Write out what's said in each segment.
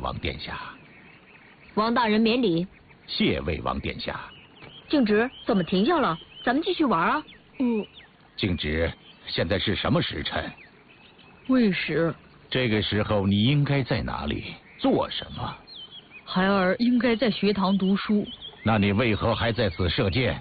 王殿下。 王大人免礼。 谢魏王殿下。 静直，怎么停下了？咱们继续玩啊。 静直，现在是什么时辰？ 未时。 这个时候你应该在哪里做什么？ 孩儿应该在学堂读书。 那你为何还在此射箭？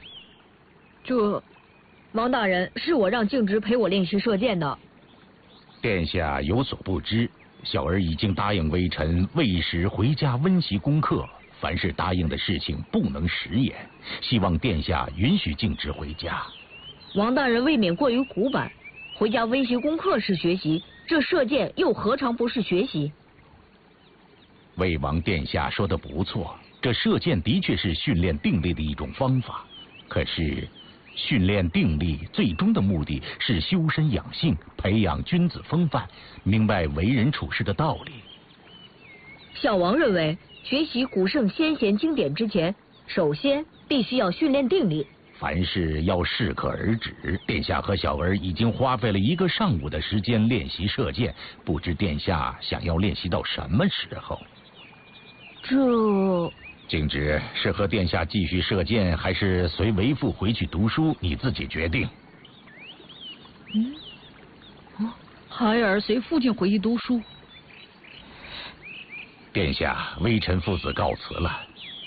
王大人，是我让静直陪我练习射箭的。 殿下有所不知，小儿已经答应微臣未时回家温习功课，凡是答应的事情不能食言，希望殿下允许静直回家。 王大人未免过于古板，回家温习功课是学习，这射箭又何尝不是学习？ 魏王殿下说得不错，这射箭的确是训练定力的一种方法。可是，训练定力最终的目的是修身养性，培养君子风范，明白为人处事的道理。 小王认为，学习古圣先贤经典之前，首先必须要训练定力。 凡事要适可而止。殿下和小儿已经花费了1个上午的时间练习射箭，不知殿下想要练习到什么时候？静直，是和殿下继续射箭，还是随为父回去读书？你自己决定。 孩儿随父亲回去读书。 殿下，微臣父子告辞了。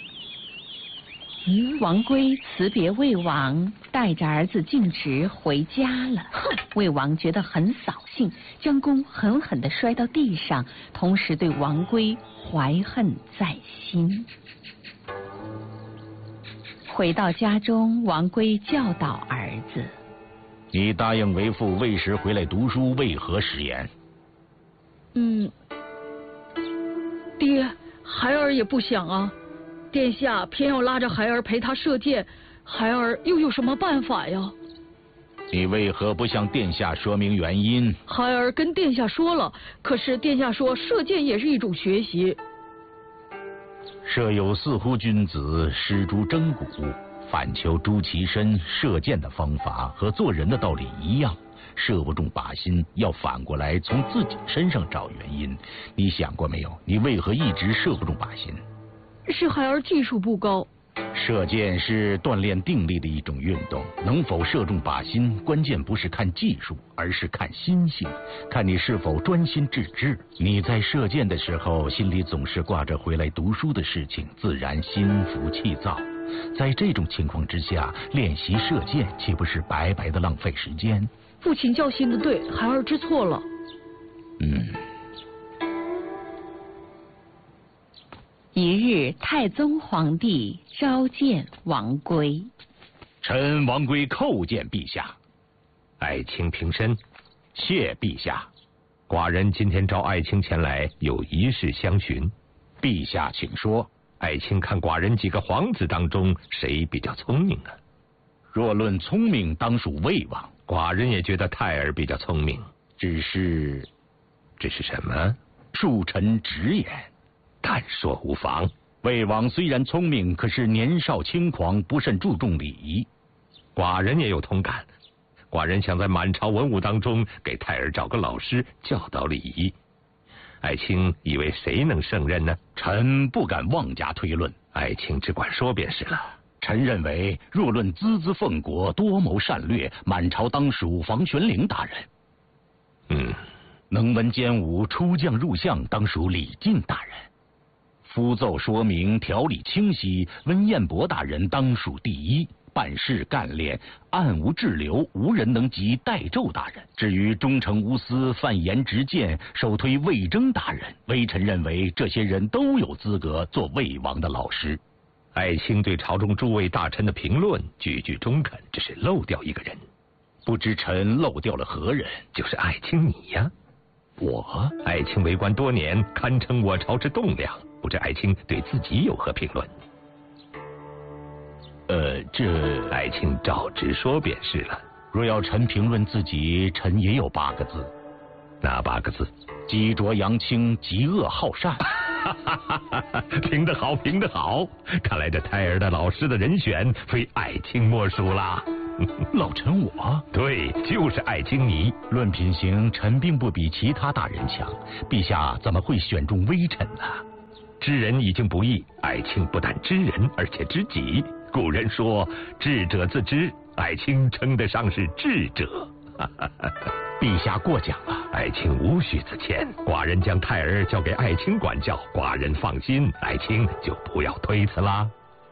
王圭辞别魏王，带着儿子静直回家了。魏王觉得很扫兴，将弓狠狠地摔到地上，同时对王圭怀恨在心。回到家中，王圭教导儿子：“ 你答应为父未时回来读书，为何食言？” 爹，孩儿也不想啊。殿下偏要拉着孩儿陪他射箭，孩儿又有什么办法呀？ 你为何不向殿下说明原因？ 孩儿跟殿下说了，可是殿下说射箭也是一种学习。 射有似乎君子，失诸真骨，反求诸其身。射箭的方法和做人的道理一样，射不中靶心，要反过来从自己身上找原因。你想过没有？你为何一直射不中靶心？ 是孩儿技术不高。 射箭是锻炼定力的一种运动，能否射中靶心，关键不是看技术，而是看心性，看你是否专心致志。你在射箭的时候，心里总是挂着回来读书的事情，自然心浮气躁。在这种情况之下，练习射箭岂不是白白的浪费时间？ 父亲教训的对，孩儿知错了。 一日，太宗皇帝召见王圭。 臣王圭叩见陛下。 爱卿平身。 谢陛下。 寡人今天召爱卿前来，有一事相询。 陛下请说。 爱卿看寡人几个皇子当中，谁比较聪明啊？ 若论聪明，当属魏王。 寡人也觉得泰儿比较聪明， 只是什么？ 恕臣直言。 但说无妨。 魏王虽然聪明，可是年少轻狂，不甚注重礼仪。 寡人也有同感。寡人想在满朝文武当中给泰儿找个老师教导礼仪。爱卿以为谁能胜任呢？ 臣不敢妄加推论。 爱卿只管说便是了。 臣认为，若论资资奉国、多谋善略，满朝当属房玄龄大人。能文兼武、出将入相，当属李靖大人。夫奏说明、条理清晰，温彦博大人当属第一。办事干练，暗无滞留，无人能及代胄大人。至于忠诚无私、犯言直谏，首推魏征大人。微臣认为，这些人都有资格做魏王的老师。 爱卿对朝中诸位大臣的评论句句中肯，只是漏掉一个人。 不知臣漏掉了何人？ 就是爱卿你呀。 我？ 爱卿为官多年，堪称我朝之栋梁。不知爱卿对自己有何评论？ 爱卿照直说便是了。 若要臣评论自己，臣也有8个字。 哪8个字？ 积浊扬清，嫉恶好善。 评得好，评得好！看来这胎儿的老师的人选非爱卿莫属啦。 老臣我？ 对，就是爱卿你。 论品行，臣并不比其他大人强，陛下怎么会选中微臣呢？ 知人已经不易，爱卿不但知人，而且知己。古人说智者自知，爱卿称得上是智者。 陛下过奖了， 爱卿无需自谦，寡人将泰儿交给爱卿管教，寡人放心，爱卿就不要推辞啦。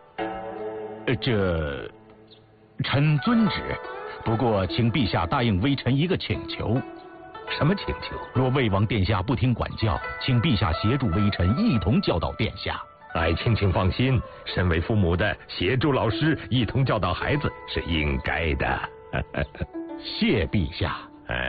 臣遵旨。不过，请陛下答应微臣一个请求。 什么请求？ 若魏王殿下不听管教，请陛下协助微臣一同教导殿下。 爱卿请放心，身为父母的协助老师一同教导孩子是应该的。 谢陛下。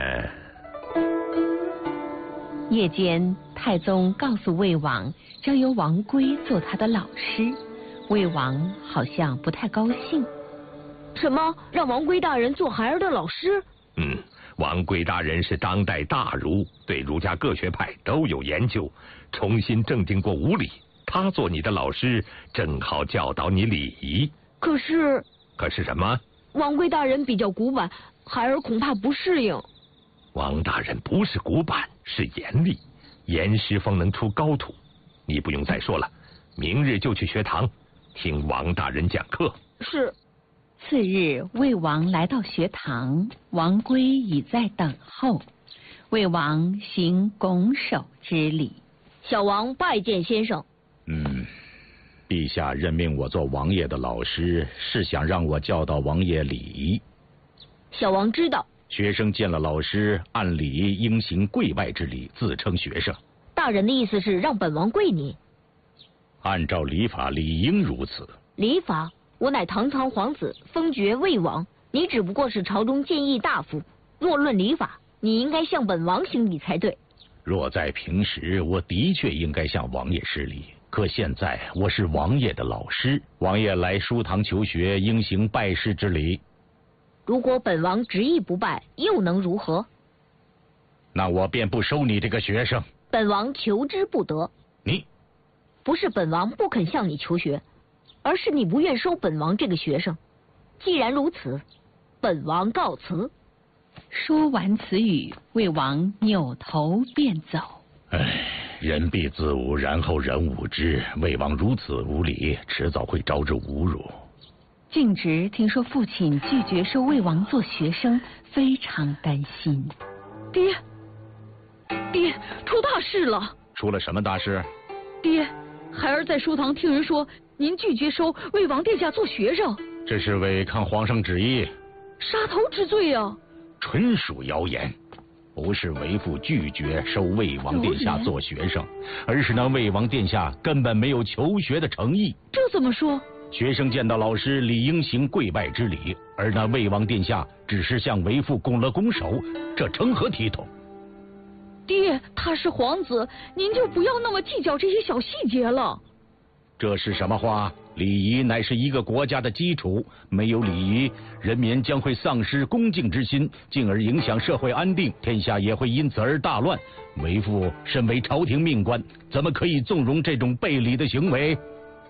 夜间，太宗告诉魏王，将由王圭做他的老师。魏王好像不太高兴。 什么？让王圭大人做孩儿的老师？ 王圭大人是当代大儒，对儒家各学派都有研究，重新正定过五礼。他做你的老师，正好教导你礼仪。 可是什么？ 王圭大人比较古板，孩儿恐怕不适应。 王大人不是古板，是严厉，严师方能出高徒。你不用再说了，明日就去学堂听王大人讲课。 是。 次日，魏王来到学堂，王圭已在等候。魏王行拱手之礼。 小王拜见先生。 陛下任命我做王爷的老师，是想让我教导王爷礼仪。 小王知道。 学生见了老师，按礼应行跪拜之礼，自称学生。 大人的意思是让本王跪你？ 按照礼法，理应如此。 礼法？我乃堂堂皇子，封爵魏王，你只不过是朝中谏议大夫。若论礼法，你应该向本王行礼才对。 若在平时，我的确应该向王爷施礼。可现在我是王爷的老师，王爷来书堂求学，应行拜师之礼。 如果本王执意不拜，又能如何？ 那我便不收你这个学生。 本王求之不得。 你不是本王不肯向你求学，而是你不愿收本王这个学生。既然如此，本王告辞。 说完此语，魏王扭头便走。 人必自侮，然后人侮之。魏王如此无礼，迟早会招致侮辱。 敬直听说父亲拒绝收魏王做学生，非常担心。 爹，出大事了！ 出了什么大事？ 爹，孩儿在书堂听人说，您拒绝收魏王殿下做学生， 这是违抗皇上旨意， 杀头之罪啊！ 纯属谣言。不是为父拒绝收魏王殿下做学生，而是那魏王殿下根本没有求学的诚意。 这怎么说？ 学生见到老师理应行跪拜之礼，而那魏王殿下只是向为父拱了拱手，这成何体统？ 爹，他是皇子，您就不要那么计较这些小细节了。 这是什么话？礼仪乃是一个国家的基础，没有礼仪，人民将会丧失恭敬之心，进而影响社会安定，天下也会因此而大乱。为父身为朝廷命官，怎么可以纵容这种背礼的行为？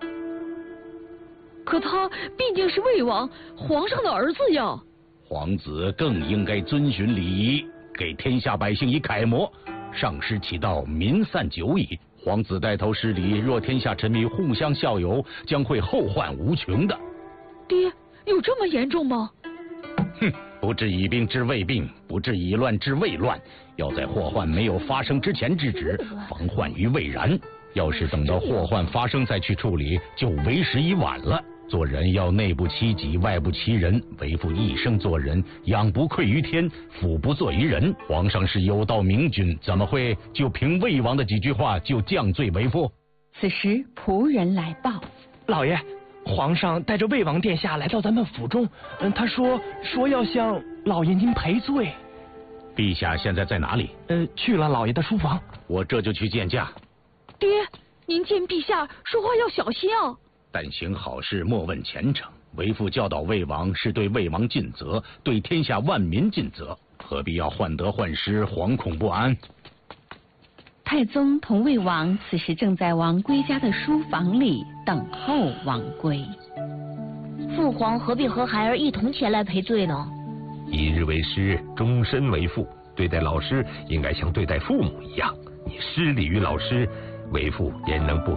可他毕竟是魏王，皇上的儿子呀。 皇子更应该遵循礼仪，给天下百姓以楷模。上师其道，民散久矣。皇子带头施礼，若天下臣民互相效尤，将会后患无穷的。 爹，有这么严重吗？ 不治已病治未病，不治已乱治未乱。要在祸患没有发生之前制止，防患于未然。要是等到祸患发生再去处理，就为时已晚了。做人要内不欺己，外不欺人。为父一生做人，仰不愧于天，俯不怍于人。皇上是有道明君，怎么会就凭魏王的几句话就降罪为父？ 此时仆人来报， 老爷，皇上带着魏王殿下来到咱们府中，他说要向老爷您赔罪。 陛下现在在哪里？ 去了老爷的书房。 我这就去见驾。 爹，您见陛下说话要小心啊。 但行好事，莫问前程。为父教导魏王，是对魏王尽责，对天下万民尽责，何必要患得患失，惶恐不安？ 太宗同魏王此时正在王圭家的书房里等候王圭。 父皇何必和孩儿一同前来赔罪呢？ 一日为师，终身为父，对待老师应该像对待父母一样。你失礼于老师，为父焉能不